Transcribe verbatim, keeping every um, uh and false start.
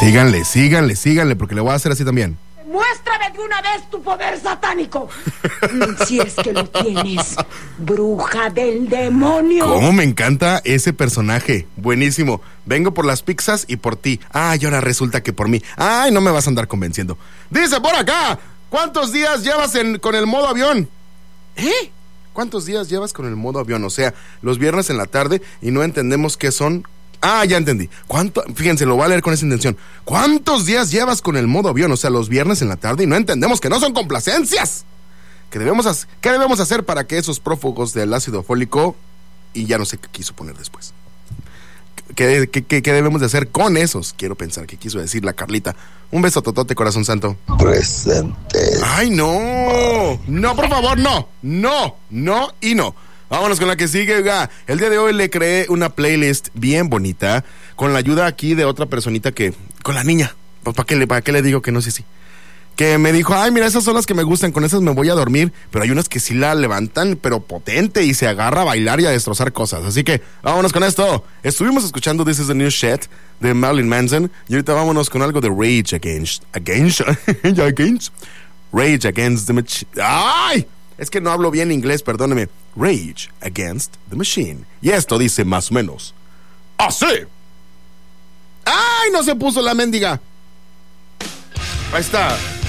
Síganle, síganle, síganle, porque le voy a hacer así también. Muéstrame de una vez tu poder satánico. Si es que lo tienes, bruja del demonio. ¿Cómo me encanta ese personaje? Buenísimo. Vengo por las pizzas y por ti. Ay, ahora resulta que por mí. Ay, no me vas a andar convenciendo. Dice por acá, ¿cuántos días llevas en, con el modo avión? ¿Eh? ¿Cuántos días llevas con el modo avión? O sea, los viernes en la tarde y no entendemos qué son. Ah, ya entendí. ¿Cuánto? Fíjense, lo voy a leer con esa intención. ¿Cuántos días llevas con el modo avión? O sea, los viernes en la tarde y no entendemos que no son complacencias. ¿Qué debemos, hacer? ¿Qué debemos hacer para que esos prófugos del ácido fólico, y ya no sé qué quiso poner después? ¿Qué, qué, qué, qué debemos de hacer con esos? Quiero pensar que quiso decir la Carlita. Un beso totote, corazón santo. Presente. Ay, no. No, por favor, no. No, no y no. Vámonos con la que sigue, oiga. El día de hoy le creé una playlist bien bonita, con la ayuda aquí de otra personita que, con la niña, pues ¿para qué le, para qué le digo que no sé si? Que me dijo, ay, mira, esas son las que me gustan, con esas me voy a dormir, pero hay unas que sí la levantan, pero potente, y se agarra a bailar y a destrozar cosas. Así que, vámonos con esto. Estuvimos escuchando This is the New Shit de Marilyn Manson, y ahorita vámonos con algo de Rage Against, Against, Against, Rage Against the Machine. ¡Ay! Es que no hablo bien inglés, perdóneme. Rage Against the Machine. Y esto dice más o menos así. ¡Ay! No se puso la mendiga. Ahí está.